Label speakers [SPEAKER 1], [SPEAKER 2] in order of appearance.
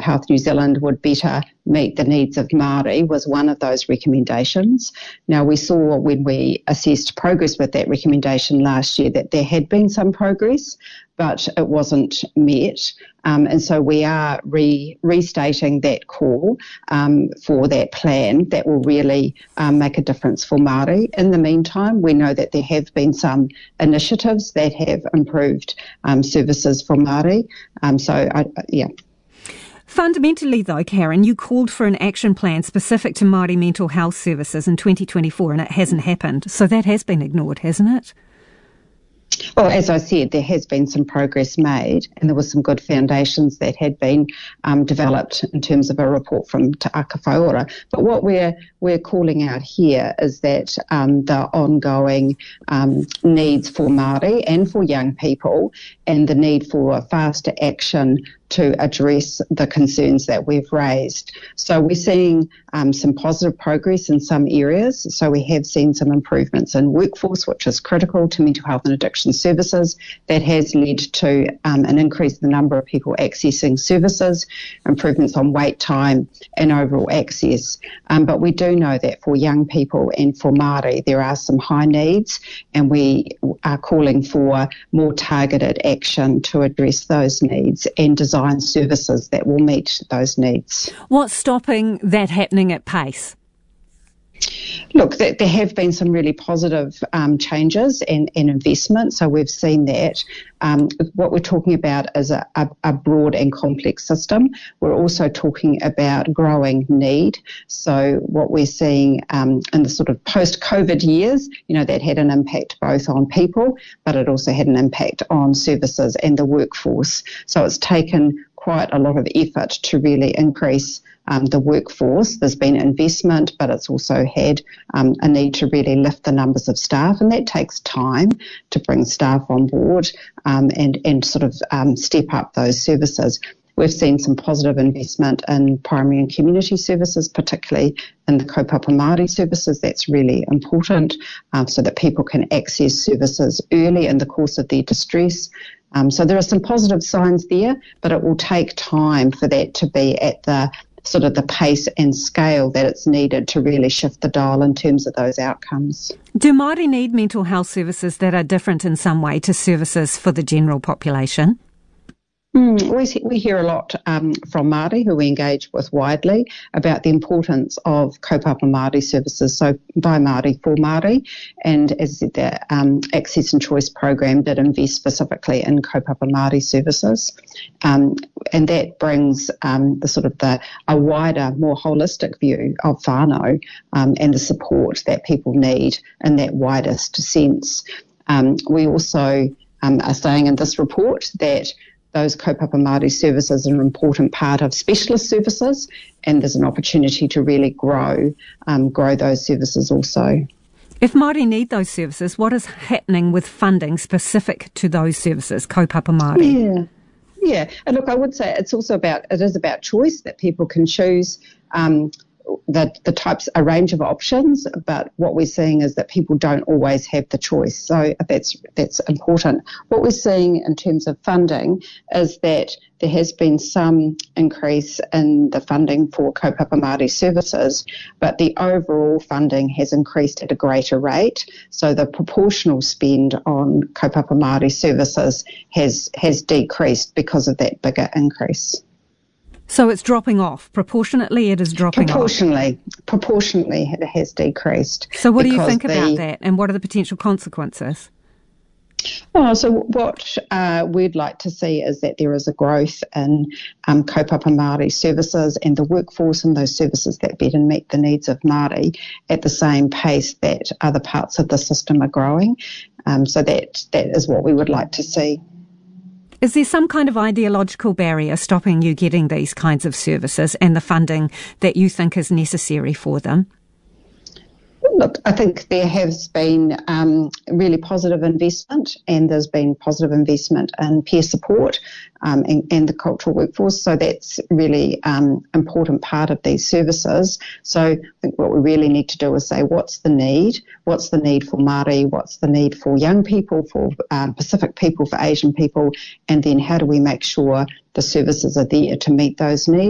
[SPEAKER 1] Health New Zealand would better meet the needs of Māori was one of those recommendations. Now, we saw when we assessed progress with that recommendation last year that there had been some progress, but it wasn't met. And so we are restating that call for that plan that will really make a difference for Māori. In the meantime, we know that there have been some initiatives that have improved services for Māori.
[SPEAKER 2] Fundamentally, though, Karen, you called for an action plan specific to Māori mental health services in 2024, and it hasn't happened. So that has been ignored, hasn't it?
[SPEAKER 1] Well, as I said, there has been some progress made, and there were some good foundations that had been developed in terms of a report from Te Aka Whaiora. But what we're calling out here is that the ongoing needs for Māori and for young people, and the need for faster action to address the concerns that we've raised. So we're seeing some positive progress in some areas. So we have seen some improvements in workforce, which is critical to mental health and addiction services. That has led to an increase in the number of people accessing services, improvements on wait time and overall access. But we do know that for young people and for Māori, there are some high needs, and we are calling for more targeted action to address those needs and design services that will meet those needs.
[SPEAKER 2] What's stopping that happening at pace?
[SPEAKER 1] Look, there have been some really positive changes and investment, so we've seen that. What we're talking about is a broad and complex system. We're also talking about growing need. So what we're seeing in the sort of post-COVID years, that had an impact both on people, but it also had an impact on services and the workforce. So it's taken quite a lot of effort to really increase the workforce. There's been investment, but it's also had a need to really lift the numbers of staff, and that takes time to bring staff on board and sort of step up those services. We've seen some positive investment in primary and community services, particularly in the kaupapa Māori services. That's really important so that people can access services early in the course of their distress. So there are some positive signs there, but it will take time for that to be at the sort of the pace and scale that it's needed to really shift the dial in terms of those outcomes.
[SPEAKER 2] Do Māori need mental health services that are different in some way to services for the general population?
[SPEAKER 1] We hear a lot from Māori who we engage with widely about the importance of kaupapa Māori services, so by Māori for Māori, and as I said, the Access and Choice program did invest specifically in kaupapa Māori services, and that brings a wider, more holistic view of whānau and the support that people need in that widest sense. We also are saying in this report that those kaupapa Māori services are an important part of specialist services, and there's an opportunity to really grow those services also.
[SPEAKER 2] If Māori need those services, what is happening with funding specific to those services, kaupapa Māori?
[SPEAKER 1] Yeah. And look, I would say it is about choice, that people can choose a range of options, but what we're seeing is that people don't always have the choice. So that's important. What we're seeing in terms of funding is that there has been some increase in the funding for kaupapa Māori services, but the overall funding has increased at a greater rate. So the proportional spend on kaupapa Māori services has decreased because of that bigger increase.
[SPEAKER 2] So it's dropping off. Proportionately, it is dropping off.
[SPEAKER 1] Proportionately, it has decreased.
[SPEAKER 2] So what do you think about that, and what are the potential consequences?
[SPEAKER 1] So what we'd like to see is that there is a growth in kaupapa Māori services and the workforce and those services that better meet the needs of Māori at the same pace that other parts of the system are growing. So that is what we would like to see.
[SPEAKER 2] Is there some kind of ideological barrier stopping you getting these kinds of services and the funding that you think is necessary for them?
[SPEAKER 1] Look, I think there has been really positive investment, and there's been positive investment in peer support and the cultural workforce. So that's really important part of these services. So I think what we really need to do is say, what's the need? What's the need for Māori? What's the need for young people, for Pacific people, for Asian people? And then how do we make sure the services are there to meet those needs?